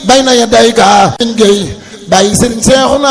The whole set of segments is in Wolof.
bayna yadayka ngay bàyyi sëriñ Seexuna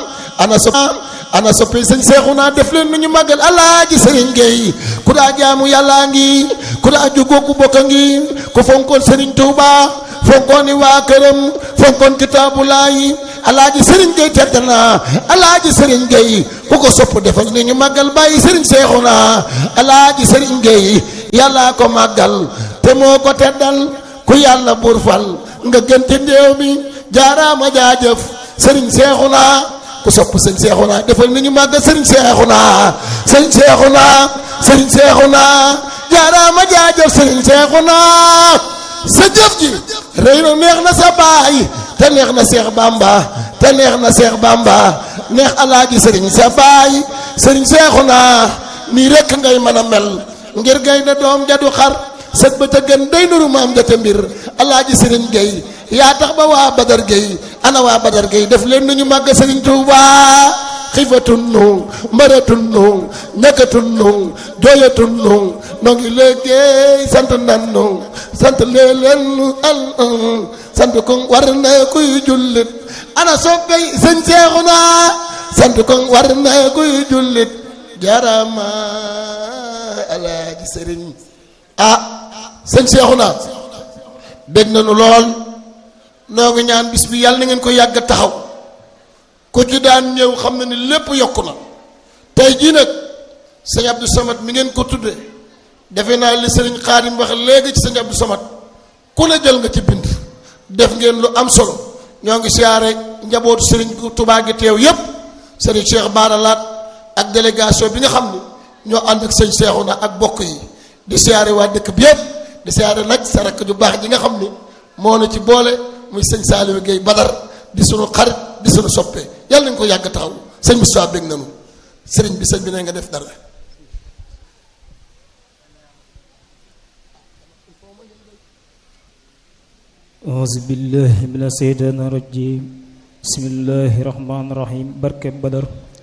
ana soppi sëñ Seexuna def leen nu ñu màggal alaaji sëriñ Gueye ku daa jaamu yàllaa ngi ku daa jógoo ku bokka ngi ku fonkoon sëriñ Tuuba fonkoon i waa këram fonkoon kitaabulaayi alaaji sëriñ Gueye tedd na alaaji sëriñ Gueye ku ko sopp defal ni ñu màggal bàyyi sëriñ Seexuna alaaji sëriñ Gueye yàllaa ko màggal te moo ko teddal ku yàlla buur fal nga gënte ndéew mi jaaraama jaajëf sëriñ Seexuna ku sopp sëriñ Seexuna defal ni ñu màggal sëriñ Seexuna sëriñ Seexuna sëriñ Seexuna jaaraama jaajëf sëriñ Seexuna sa jëf ji rëy na neex na sa baay te neex na Seex Bamba te neex na Seex Bamba neex alaaji sëriñ sa baay sëriñ Seexuna nii rekk ngay mën a mel ngir gay na doom jadu xar sët ba ca gën day nuru maam jate mbir alaaji sëriñ Gueye yaa tax ba waa Badar Gueye ana waa Badar Gueye def leen nu ñu màgg sëriñ Tuuba xiifatun nu mbaratun nu ñàkkatun nu jooyatun nu noo ngi liggéey sant nan nu sant leen al sant ko war na kuy jullit ana soppey sëñ Seexuna sant ko war na kuy jullit jarama alaaji sëriñ sëñ Seexuna dégg nañu lool noo ngi ñaan bis bi yàlla na ngeen ko yàgg taxaw ku ci daan ñëw xam na ni lépp yokku na tey jii nag sëñ Abdou Samad mi ngeen ko tudde defe naa li sëriñ Xaadim wax léegi ci sëñ Abdou Samad ku ne jël nga ci bind def ngeen lu am solo ñoo ngi siyaare njabootu sëriñ Touba gi teew yépp sëriñ Cheikh Bara Laat ak délégation bi nga xam ni ñoo ànd ak sëñ Seexuna ak bokk yi di siyaare waa dëkk bi yépp di siyaare nag sa rakk ju baax ji nga xam ni moo na ci boole muy sëñ Saliou Gueye Badar di sunu xarit di sunu soppe yàlla nañ ko yàgg taxaw sëñ Moustapha bég nanu sëriñ bi sëñ bi ne nga def dara auzu billahi mina seytaani rajim bismillahi rahmaani rahim barke Badar